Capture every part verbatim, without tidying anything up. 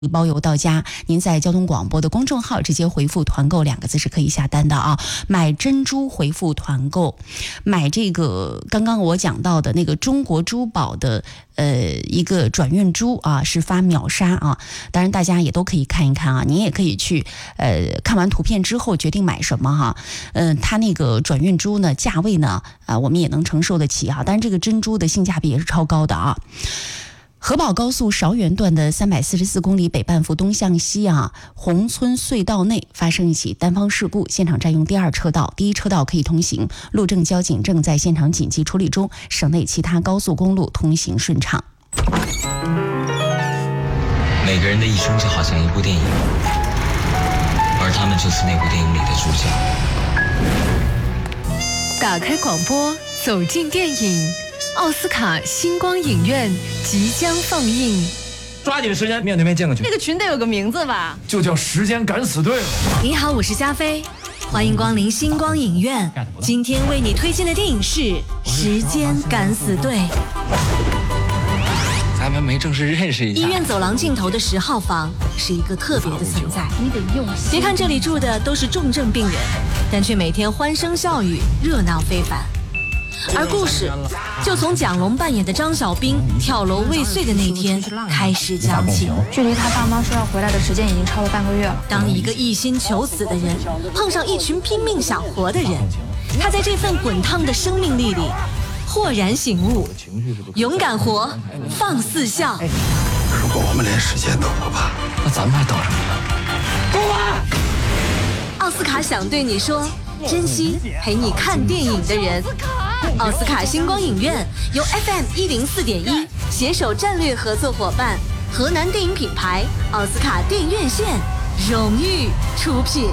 包邮到家，您在交通广播的公众号直接回复团购两个字是可以下单的啊。买珍珠回复团购，买这个刚刚我讲到的那个中国珠宝的呃一个转运珠啊，是发秒杀啊。当然大家也都可以看一看啊，您也可以去呃看完图片之后决定买什么哈。嗯、呃，它那个转运珠呢，价位呢啊、呃、我们也能承受得起啊，但是这个珍珠的性价比也是超高的啊。河宝高速韶园段的三百四十四公里北半幅东向西啊，宏村隧道内发生一起单方事故，现场占用第二车道，第一车道可以通行，路政交警正在现场紧急处理中，省内其他高速公路通行顺畅。 每个人的一生就好像一部电影，而他们就是那部电影里的主角。打开广播，走进电影。奥斯卡星光影院即将放映， 抓紧时间面对面见个群。 这个群得有个名字吧？ 就叫时间敢死队。 你好，我是加菲，欢迎光临星光影院。今天为你推荐的电影是《时间敢死队》。 咱们没正式认识一下。 医院走廊尽头的十号房是一个特别的存在。 你得用心。 别看这里住的都是重症病人，但却每天欢声笑语，热闹非凡。而故事就从蒋龙扮演的张小兵跳楼未遂的那天开始讲起。 距离他爸妈说要回来的时间已经超了半个月了。 当一个一心求死的人碰上一群拼命想活的人，他在这份滚烫的生命力里豁然醒悟，勇敢活，放肆笑。 如果我们连时间都不怕， 那咱们还等什么呢？ 过来！奥斯卡想对你说，珍惜陪你看电影的人。奥斯卡星光影院由 F M 一零四点一携手战略合作伙伴河南电影品牌奥斯卡电影院线荣誉出品。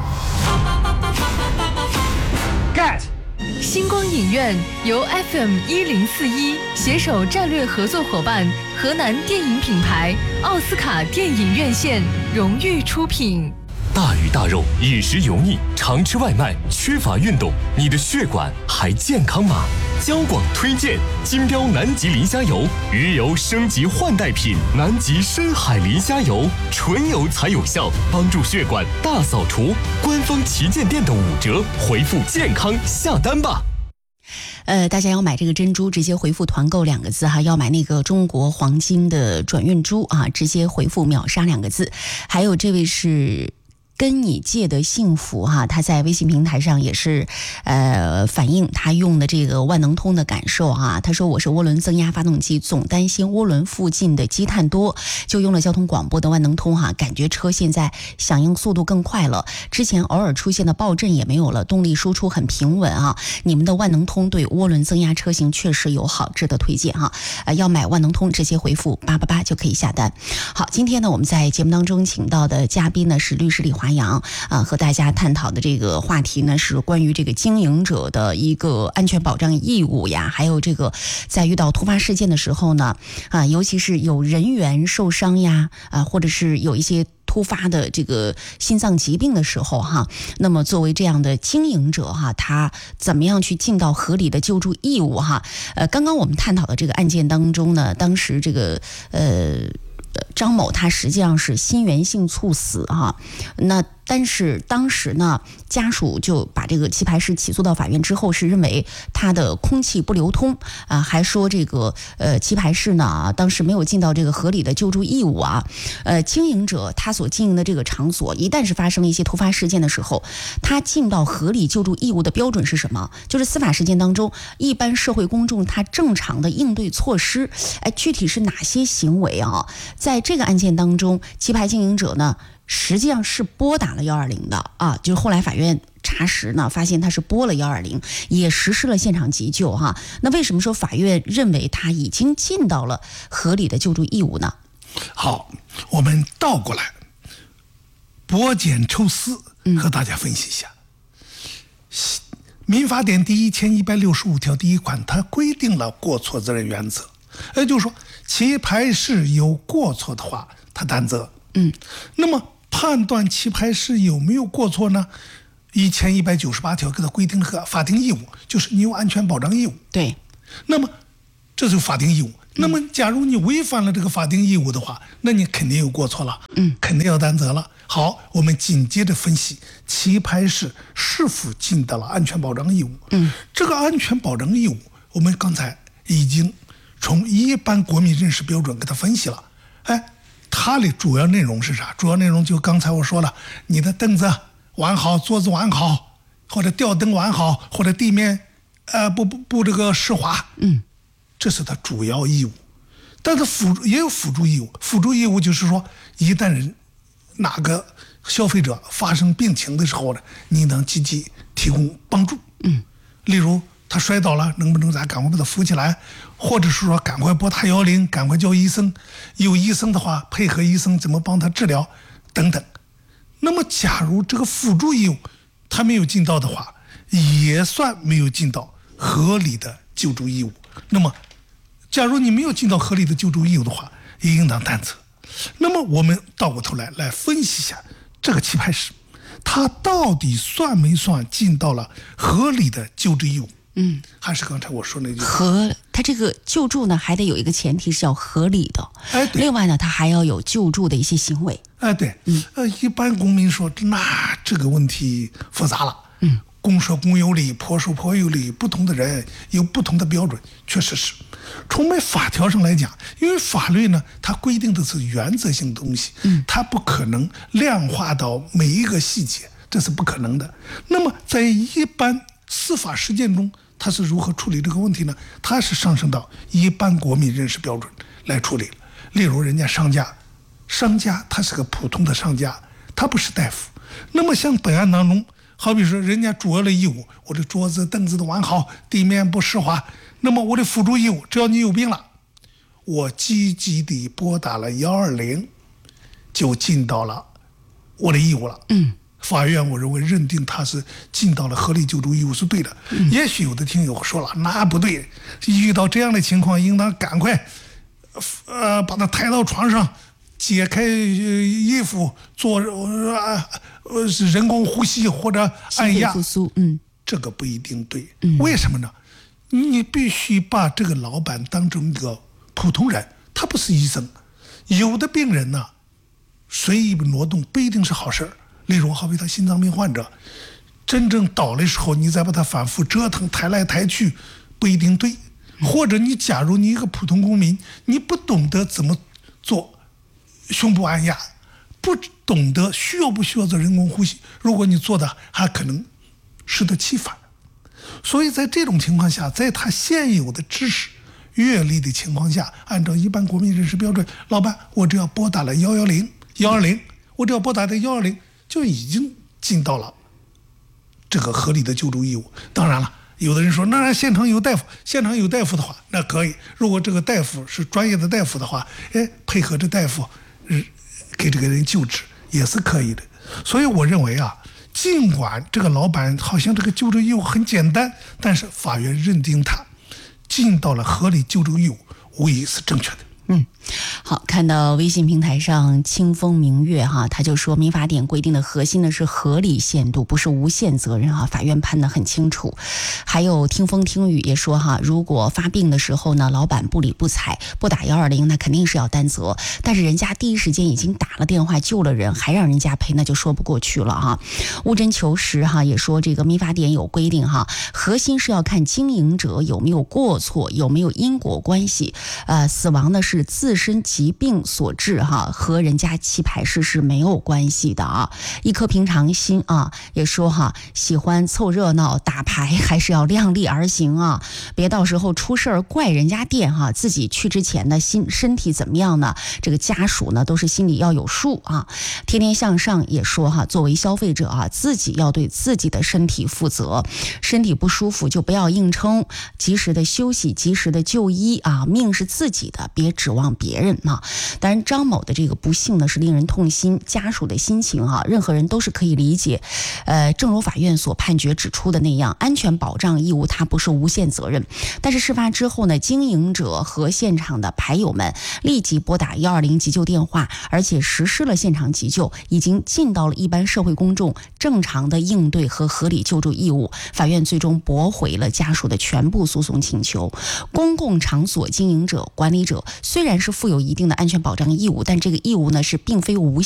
Get 星光影院由 F M 一零四一携手战略合作伙伴河南电影品牌奥斯卡电影院线荣誉出品。 大鱼大肉，饮食油腻，常吃外卖，缺乏运动，你的血管还健康吗？交广推荐金标南极磷虾油，鱼油升级换代品，南极深海磷虾油，纯油才有效，帮助血管大扫除。官方旗舰店的五折，回复健康下单吧。 呃，大家要买这个珍珠，直接回复团购两个字哈；要买那个中国黄金的转运珠啊，直接回复秒杀两个字。还有这位是跟你借的幸福哈，他在微信平台上也是呃反映他用的这个万能通的感受哈。他说我是涡轮增压发动机，总担心涡轮附近的积碳多，就用了交通广播的万能通哈，感觉车现在响应速度更快了，之前偶尔出现的爆震也没有了，动力输出很平稳啊。你们的万能通对涡轮增压车型确实友好，值得推荐哈。呃，要买万能通直接回复八八八就可以下单。好，今天呢我们在节目当中请到的嘉宾呢是律师李华阳啊，和大家探讨的这个话题呢是关于这个经营者的一个安全保障义务呀，还有这个在遇到突发事件的时候呢啊，尤其是有人员受伤呀啊，或者是有一些突发的这个心脏疾病的时候哈，那么作为这样的经营者哈，他怎么样去尽到合理的救助义务哈？呃，刚刚我们探讨的这个案件当中呢，当时这个呃。张某他实际上是心源性猝死哈，那但是当时呢，家属就把这个棋牌室起诉到法院之后，是认为他的空气不流通啊，还说这个呃棋牌室呢当时没有尽到这个合理的救助义务啊。呃，经营者他所经营的这个场所，一旦是发生一些突发事件的时候，他尽到合理救助义务的标准是什么？就是司法实践当中，一般社会公众他正常的应对措施，哎，具体是哪些行为啊？在这个案件当中，棋牌经营者呢，实际上是拨打了幺二零的啊，就是后来法院查实呢，发现他是拨了幺二零，也实施了现场急救哈。那为什么说法院认为他已经尽到了合理的救助义务呢？ 好，我们倒过来剥茧抽丝，和大家分析一下。嗯、民法典第一千一百六十五条第一款，它规定了过错责任原则，也就是说，棋牌室有过错的话，他担责。嗯，那么判断棋牌室有没有过错呢？一千一百九十八条给他规定了个法定义务，就是你有安全保障义务。 对， 那么这就是法定义务。 那么假如你违反了这个法定义务的话，那你肯定有过错了， 嗯， 肯定要担责了。好，我们紧接着分析棋牌室是否尽到了安全保障义务。 嗯， 这个安全保障义务，我们刚才已经从一般国民认识标准给他分析了。哎，它的主要内容是啥？主要内容就刚才我说了，你的凳子完好，桌子完好，或者吊灯完好，或者地面呃不不不这个湿滑， 嗯， 这是它主要义务。但是辅也有辅助义务，辅助义务就是说，一旦人哪个消费者发生病情的时候呢，你能积极提供帮助。 嗯， 例如他摔倒了，能不能咱赶快把他扶起来，或者是说赶快拨打幺幺零，赶快叫医生，有医生的话配合医生怎么帮他治疗等等。那么假如这个辅助义务他没有尽到的话，也算没有尽到合理的救助义务。那么假如你没有尽到合理的救助义务的话，也应当担责。那么我们倒过头来来分析一下这个棋牌室，它到底算没算尽到了合理的救治义务？ 嗯， 还是刚才我说那句合，它这个救助呢，还得有一个前提是要合理的。 哎，对。 另外呢，它还要有救助的一些行为。 哎，对。 嗯。 呃，一般公民说，那这个问题复杂了。 嗯。 公说公有理，婆说婆有理，不同的人有不同的标准，确实是。从我们法条上来讲，因为法律呢，它规定的是原则性的东西， 嗯， 它不可能量化到每一个细节，这是不可能的。那么在一般司法实践中，它是如何处理这个问题呢？它是上升到一般国民认识标准来处理了。例如，人家商家，商家他是个普通的商家，他不是大夫。那么像本案当中，好比说人家主要的义务，我的桌子凳子都完好，地面不湿滑。那么我的辅助义务，只要你有病了，我积极地拨打了幺二零，就尽到了我的义务了。 嗯。 法院我认为认定他是尽到了合理救助义务是对的。 嗯、 也许有的听友说了，那不对，遇到这样的情况，应当赶快，呃，把他抬到床上，解开衣服，做呃呃人工呼吸或者按压复苏。嗯， 这个不一定对。 嗯、 为什么呢？你必须把这个老板当成一个普通人，他不是医生。有的病人呢，随意挪动不一定是好事儿。例如，好比他心脏病患者，真正倒的时候，你再把他反复折腾、抬来抬去，不一定对。或者你假如你一个普通公民，你不懂得怎么做胸部按压，不懂得需要不需要做人工呼吸，如果你做的还可能适得其反。所以在这种情况下，在他现有的知识、阅历的情况下，按照一般国民认识标准，老板，我只要拨打了幺幺零、幺二零，我只要拨打的幺二零。就已经尽到了这个合理的救助义务。当然了，有的人说，那现场有大夫，现场有大夫的话，那可以。如果这个大夫是专业的大夫的话，哎，配合着大夫，呃，给这个人救治也是可以的。所以我认为啊，尽管这个老板好像这个救助义务很简单，但是法院认定他尽到了合理救助义务，无疑是正确的。 嗯，好，看到微信平台上清风明月哈，他就说民法典规定的核心呢是合理限度，不是无限责任哈，法院判得很清楚。还有听风听雨也说哈，如果发病的时候呢，老板不理不睬，不打幺二零，那肯定是要担责。但是人家第一时间已经打了电话救了人，还让人家赔，那就说不过去了哈。物真求实哈也说，这个民法典有规定哈，核心是要看经营者有没有过错，有没有因果关系。呃，死亡呢是自身疾病所致哈，和人家棋牌室是没有关系的啊。一颗平常心啊，也说哈，喜欢凑热闹打牌还是要量力而行啊，别到时候出事儿怪人家店哈，自己去之前呢心身体怎么样呢？这个家属呢都是心里要有数啊。天天向上也说哈，作为消费者啊，自己要对自己的身体负责，身体不舒服就不要硬撑，及时的休息，及时的就医啊，命是自己的，别指望别别人啊。当然，张某的这个不幸呢是令人痛心，家属的心情啊，任何人都是可以理解。呃，正如法院所判决指出的那样，安全保障义务它不是无限责任。但是事发之后呢，经营者和现场的牌友们立即拨打一二零急救电话，而且实施了现场急救，已经尽到了一般社会公众正常的应对和合理救助义务。法院最终驳回了家属的全部诉讼请求。公共场所经营者、管理者虽然是负有一定的安全保障义务，但这个义务呢是并非无